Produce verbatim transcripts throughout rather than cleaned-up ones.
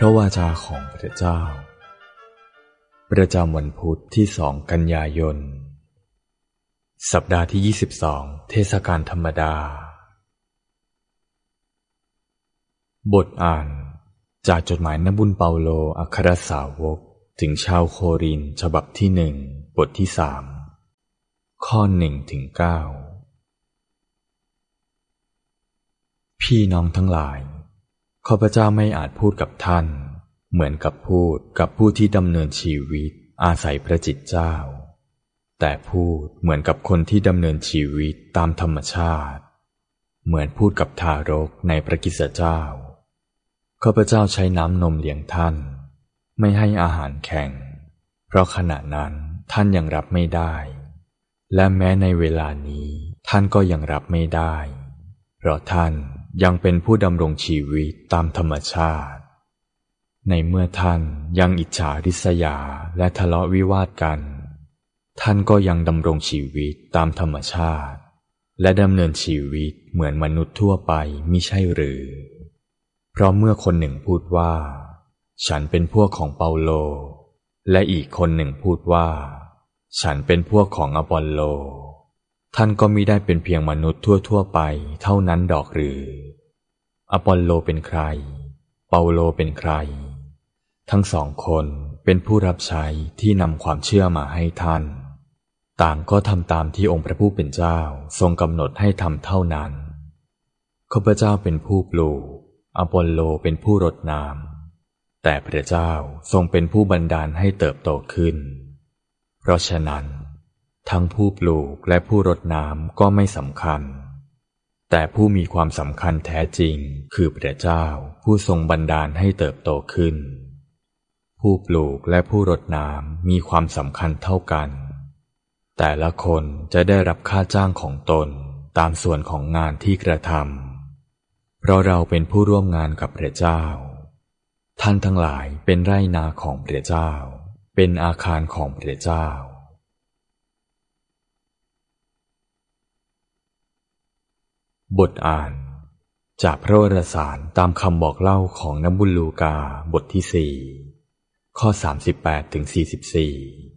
ระวาจาของพระเจ้าประจำวันพุธที่สองกันยายนสัปดาห์ที่ยี่สิบสองเทศกาลธรรมดาบทอ่านจากจดหมายนบุญเปาโลอัครสาวกถึงชาวโครินธ์ฉบับที่หนึ่งบทที่สามข้อหนึ่งถึงเก้าพี่น้องทั้งหลายข้าพเจ้าไม่อาจพูดกับท่านเหมือนกับพูดกับผู้ที่ดำเนินชีวิตอาศัยพระจิตเจ้าแต่พูดเหมือนกับคนที่ดำเนินชีวิตตามธรรมชาติเหมือนพูดกับทารกในพระกิสเจ้าข้าพเจ้าใช้น้ำนมเลี้ยงท่านไม่ให้อาหารแข็งเพราะขณะนั้นท่านยังรับไม่ได้และแม้ในเวลานี้ท่านก็ยังรับไม่ได้เพราะท่านยังเป็นผู้ดำรงชีวิตตามธรรมชาติในเมื่อท่านยังอิจฉาริษยาและทะเลาะวิวาทกันท่านก็ยังดำรงชีวิตตามธรรมชาติและดำเนินชีวิตเหมือนมนุษย์ทั่วไปมิใช่หรือเพราะเมื่อคนหนึ่งพูดว่าฉันเป็นพวกของเปาโลและอีกคนหนึ่งพูดว่าฉันเป็นพวกของอปอลโลท่านก็มิได้เป็นเพียงมนุษย์ทั่วๆไปเท่านั้นดอกหรืออปอลโลเป็นใครเปาโลเป็นใครทั้งสองคนเป็นผู้รับใช้ที่นำความเชื่อมาให้ท่านต่างก็ทำตามที่องค์พระผู้เป็นเจ้าทรงกำหนดให้ทำเท่านั้นข้าพเจ้าเป็นผู้ปลูกอปอลโลเป็นผู้รดน้ำแต่พระเจ้าทรงเป็นผู้บันดาลให้เติบโตขึ้นเพราะฉะนั้นทั้งผู้ปลูกและผู้รดน้ำก็ไม่สำคัญแต่ผู้มีความสำคัญแท้จริงคือพระเจ้าผู้ทรงบันดาลให้เติบโตขึ้นผู้ปลูกและผู้รดน้ำมีความสำคัญเท่ากันแต่ละคนจะได้รับค่าจ้างของตนตามส่วนของงานที่กระทำเพราะเราเป็นผู้ร่วมงานกับพระเจ้าท่านทั้งหลายเป็นไร่นาของพระเจ้าเป็นอาคารของพระเจ้าบทอ่านจากพระวรสารตามคำบอกเล่าของนบุญลูกาบทที่สี่ข้อสามสิบแปดถึงสี่สิบสี่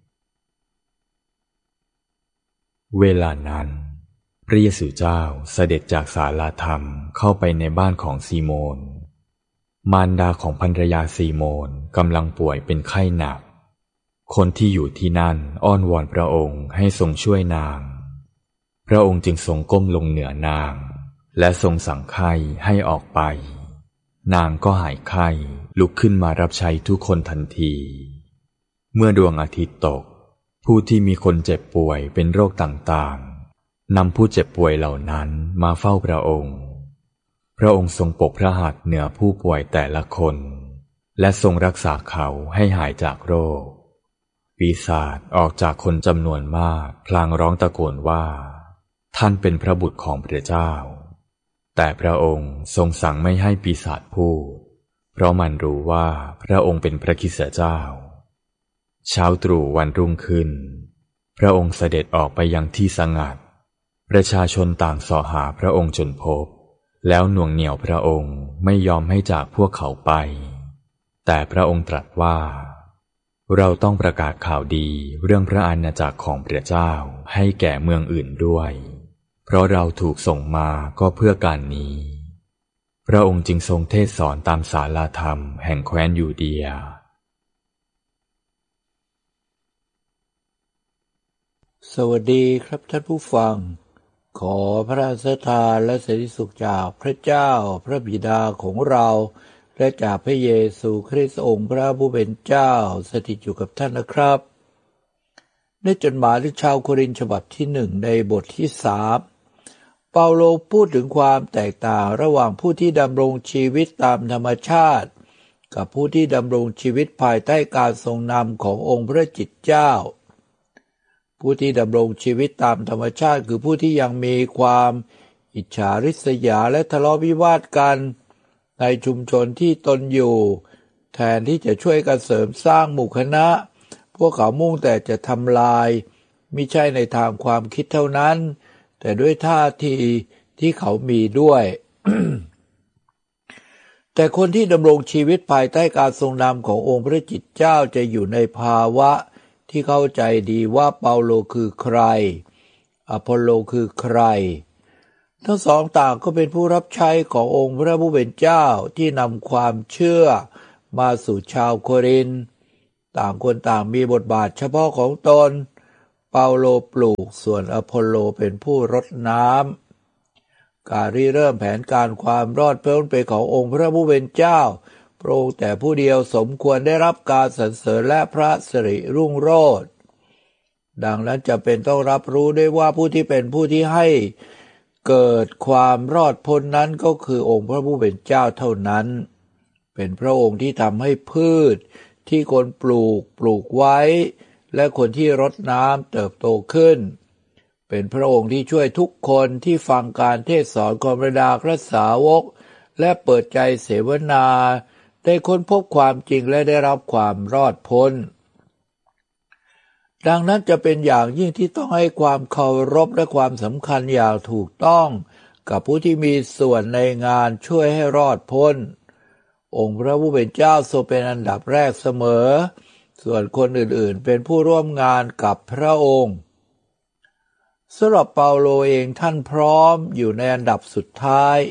เวลานั้นพระเยซูเจ้าเสด็จจากศาลาธรรมเข้าไปในบ้านของซีโมนมารดาของภรรยาซีโมนกำลังป่วยเป็นไข้หนักคนที่อยู่ที่นั่นอ้อนวอนพระองค์ให้ทรงช่วยนางพระองค์จึงทรงก้มลงเหนือนางและทรงสั่งไข้ให้ออกไปนางก็หายไข้ลุกขึ้นมารับใช้ทุกคนทันทีเมื่อดวงอาทิตย์ตกผู้ที่มีคนเจ็บป่วยเป็นโรคต่างๆนำผู้เจ็บป่วยเหล่านั้นมาเฝ้าพระองค์พระองค์ทรงปกพระหัตถ์เหนือผู้ป่วยแต่ละคนและทรงรักษาเขาให้หายจากโรคปีศาจออกจากคนจำนวนมากพลางร้องตะโกนว่าท่านเป็นพระบุตรของพระเจ้าแต่พระองค์ทรงสั่งไม่ให้ปีศาจพูดเพราะมันรู้ว่าพระองค์เป็นพระคริสต์เจ้าเช้าตรู่วันรุ่งขึ้นพระองค์เสด็จออกไปยังที่สงัดประชาชนต่างเสาะหาพระองค์จนพบแล้วหน่วงเหนี่ยวพระองค์ไม่ยอมให้จากพวกเขาไปแต่พระองค์ตรัสว่าเราต้องประกาศข่าวดีเรื่องพระอาณาจักรของพระเจ้าให้แก่เมืองอื่นด้วยเพราะเราถูกส่งมาก็เพื่อการนี้พระองค์จึงทรงเทศสอนตามศาลาธรรมแห่งแคว้นยูเดียสวัสดีครับท่านผู้ฟังขอพระราชทานและสันติสุขจากพระเจ้าพระบิดาของเราและจากพระเยซูคริสต์องค์พระผู้เป็นเจ้าสถิตอยู่กับท่านนะครับในจดหมายถึงชาวโครินธ์ฉบับที่หนึ่งในบทที่สามเปาโลพูดถึงความแตกต่างระหว่างผู้ที่ดำรงชีวิตตามธรรมชาติกับผู้ที่ดำรงชีวิตภายใต้การทรงนำขององค์พระจิตเจ้าผู้ที่ดำรงชีวิตตามธรรมชาติคือผู้ที่ยังมีความอิจฉาริษยาและทะเลาะวิวาทกันในชุมชนที่ตนอยู่แทนที่จะช่วยกันเสริมสร้างหมู่คณะพวกเขามุ่งแต่จะทำลายมิใช่ในทางความคิดเท่านั้นแต่ด้วยท่าทีที่เขามีด้วยแต่คนที่ดำรงชีวิตภายใต้การทรงนำขององค์พระจิตเจ้าจะอยู่ในภาวะที่เข้าใจดีว่าเปาโลคือใครอพอลโลคือใครทั้งสองต่างก็เป็นผู้รับใช้ขององค์พระผู้เป็นเจ้าที่นำความเชื่อมาสู่ชาวโครินธ์ต่างคนต่างมีบทบาทเฉพาะของตนเปาโลปลูกส่วนอพอลโลเป็นผู้รดน้ำการริเริ่มแผนการความรอดพ้นเป็นขององค์พระผู้เป็นเจ้าพระองค์แต่ผู้เดียวสมควรได้รับการสรรเสริญและพระสิริรุ่งโรจน์ดังนั้นจะเป็นต้องรับรู้ด้วยว่าผู้ที่เป็นผู้ที่ให้เกิดความรอดพ้นนั้นก็คือองค์พระผู้เป็นเจ้าเท่านั้นเป็นพระองค์ที่ทำให้พืชที่คนปลูกปลูกไว้และคนที่รดน้ำเติบโตขึ้นเป็นพระองค์ที่ช่วยทุกคนที่ฟังการเทศน์สอนของบรรดาพระสาวกและเปิดใจเสวนาได้ค้นพบความจริงและได้รับความรอดพ้นดังนั้นจะเป็นอย่างยิ่งที่ต้องให้ความเคารพและความสำคัญอย่างถูกต้องกับผู้ที่มีส่วนในงานช่วยให้รอดพ้นองค์พระผู้เป็นเจ้าทรงเป็นอันดับแรกเสมอส่วนคนอื่นๆเป็นผู้ร่วมงานกับพระองค์สำหรับเปาโลเองท่านพร้อมอยู่ในอันดับสุดท้าย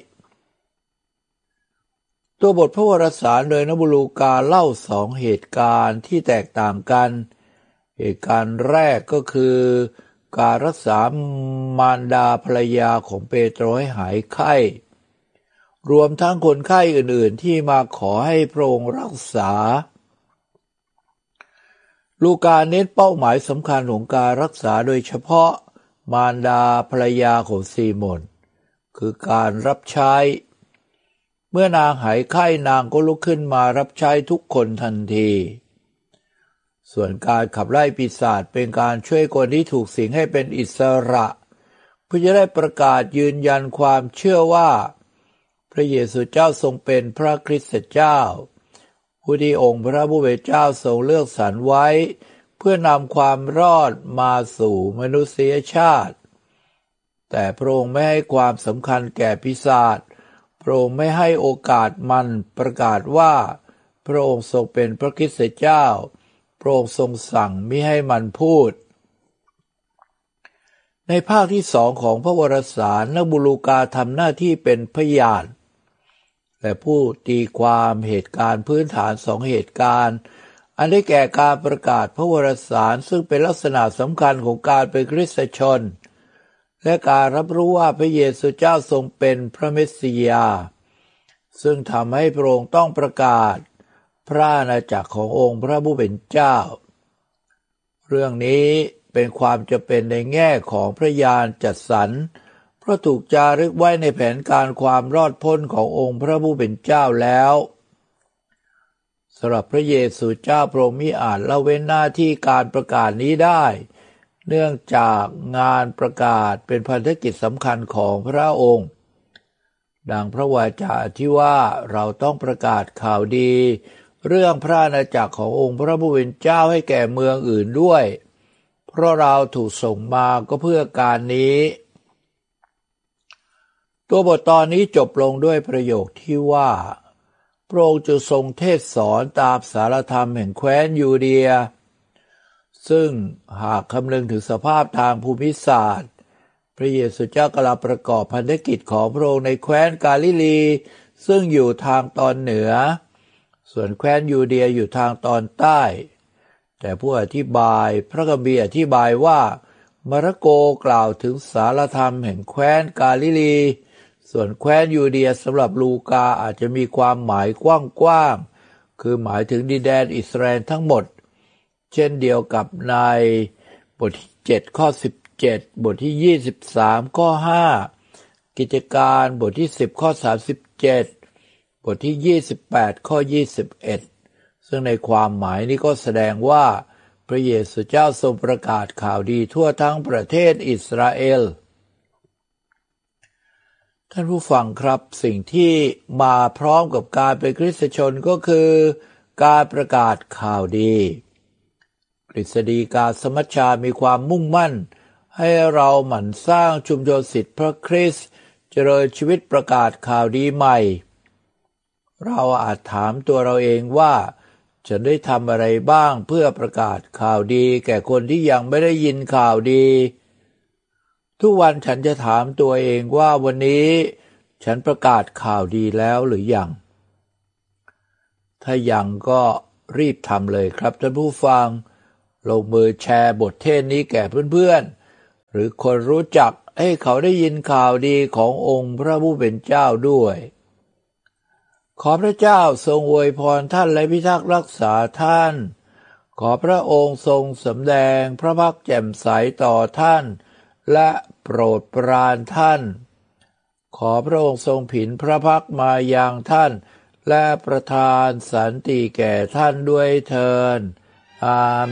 ตัวบทพระวรสารโดยนบุลูกาเล่าสองเหตุการณ์ที่แตกต่างกันเหตุการณ์แรกก็คือการรักษามารดาภรรยาของเปโตรให้หายไข้รวมทั้งคนไข้อื่นๆที่มาขอให้พระองค์รักษาลูกาเน้นเป้าหมายสำคัญของการรักษาโดยเฉพาะมารดาภรรยาของซีโมนคือการรับใช้เมื่อนางหายไข้นางก็ลุกขึ้นมารับใช้ทุกคนทันทีส่วนการขับไล่ปีศาจเป็นการช่วยคนที่ถูกสิงให้เป็นอิสระเพื่อจะได้ประกาศยืนยันความเชื่อว่าพระเยซูเจ้าทรงเป็นพระคริสต์เจ้าผู้ที่องค์พระผู้เป็นเจ้าทรงเลือกสรรไว้เพื่อนำความรอดมาสู่มนุษยชาติแต่พระองค์ไม่ให้ความสำคัญแก่ปีศาจพระองค์ไม่ให้โอกาสมันประกาศว่าพระองค์ทรงเป็นพระคริสต์เจ้าพระองค์ทรงสั่งมิให้มันพูดในภาคที่สองของพระวรสารนบุลูกาทำหน้าที่เป็นพยานและผู้ตีความเหตุการณ์พื้นฐานสองเหตุการณ์อันได้แก่การประกาศพระวรสารซึ่งเป็นลักษณะสำคัญของการเป็นคริสตชนและการรับรู้ว่าพระเยซูเจ้าทรงเป็นพระเมสสิยาซึ่งทำให้พระองค์ต้องประกาศพระอาณาจักรขององค์พระผู้เป็นเจ้าเรื่องนี้เป็นความจำเป็นในแง่ของพระญาณจัดสรรเพราะถูกจารึกไว้ในแผนการความรอดพ้นขององค์พระผู้เป็นเจ้าแล้วสำหรับพระเยซูเจ้าพระองค์มิอาจละเว้นหน้าที่การประกาศนี้ได้เนื่องจากงานประกาศเป็นพันธกิจสำคัญของพระองค์ดังพระวาจาที่ว่าเราต้องประกาศข่าวดีเรื่องพระอาณาจักรขององค์พระผู้เป็นเจ้าให้แก่เมืองอื่นด้วยเพราะเราถูกส่งมาก็เพื่อการนี้ตัวบทตอนนี้จบลงด้วยประโยคที่ว่าพระองค์จะทรงเทศสอนตามสารธรรมแห่งแคว้นยูเดียซึ่งหากคำนึงถึงสภาพทางภูมิศาสตร์พระเยซูเจ้ากำลังประกอบพันธกิจของพระองค์ในแคว้นกาลิลีซึ่งอยู่ทางตอนเหนือส่วนแคว้นยูเดียอยู่ทางตอนใต้แต่ผู้อธิบายพระคัมภีร์อธิบายว่ามาระโกกล่าวถึงสารธรรมแห่งแคว้นกาลิลีส่วนแคว้นยูเดียสำหรับลูกาอาจจะมีความหมายกว้างๆคือหมายถึงดินแดนอิสราเอลทั้งหมดเช่นเดียวกับในบทที่เจ็ดข้อสิบเจ็ดบทที่ยี่สิบสามข้อห้ากิจการบทที่สิบข้อสามสิบเจ็ดบทที่ยี่สิบแปดข้อยี่สิบเอ็ดซึ่งในความหมายนี้ก็แสดงว่าพระเยซูเจ้าทรงประกาศข่าวดีทั่วทั้งประเทศอิสราเอลท่านผู้ฟังครับสิ่งที่มาพร้อมกับการเป็นคริสตชนก็คือการประกาศข่าวดีกฤษฎีกาสมัชชามีความมุ่งมั่นให้เราหมั่นสร้างชุมชนศิษย์พระคริสต์เจริญชีวิตประกาศข่าวดีใหม่เราอาจถามตัวเราเองว่าฉันได้ทำอะไรบ้างเพื่อประกาศข่าวดีแก่คนที่ยังไม่ได้ยินข่าวดีทุกวันฉันจะถามตัวเองว่าวันนี้ฉันประกาศข่าวดีแล้วหรือยังถ้ายังก็รีบทำเลยครับท่านผู้ฟังลงมือแชร์บทเทศนี้แก่เพื่อนๆหรือคนรู้จักให้เขาได้ยินข่าวดีขององค์พระผู้เป็นเจ้าด้วยขอพระเจ้าทรงอวยพรท่านและพิทักษ์รักษาท่านขอพระองค์ทรงสำแดงพระพักแจ่มใสต่อท่านและโปรดปรานท่านขอพระองค์ทรงผินพระพักมายังท่านและประทานสันติแก่ท่านด้วยเถิดอาเมน